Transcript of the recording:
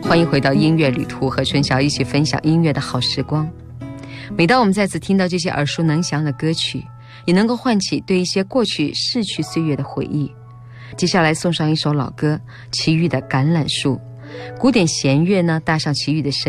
欢迎回到音乐旅途，和春晓一起分享音乐的好时光。每当我们再次听到这些耳熟能详的歌曲，也能够唤起对一些过去逝去岁月的回忆。接下来送上一首老歌，齐豫的《橄榄树》。古典弦乐呢，搭上齐豫的声